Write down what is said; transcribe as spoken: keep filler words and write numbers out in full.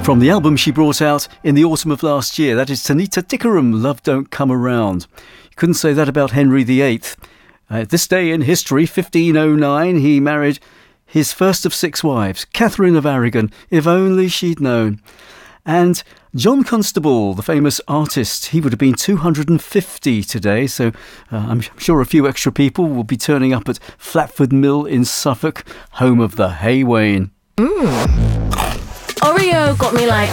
from the album she brought out in the autumn of last year. That is Tanita Tikaram, Love Don't Come Around. You couldn't say that about Henry the Eighth. Uh, this day in history, fifteen oh nine, he married his first of six wives, Catherine of Aragon, if only she'd known. And John Constable, the famous artist, he would have been two hundred fifty today, so uh, I'm sure a few extra people will be turning up at Flatford Mill in Suffolk, home of the Hay Wain. Mm. Oreo got me like